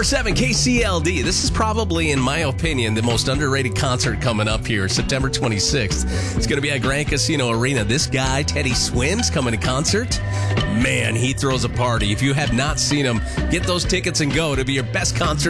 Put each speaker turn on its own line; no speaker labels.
7 KCLD. This is probably, in my opinion, the most underrated concert coming up here, September 26th. It's going to be at Grand Casino Arena. This guy, Teddy Swims, coming to concert. Man, he throws a party. If you have not seen him, get those tickets and go. It'll be your best concert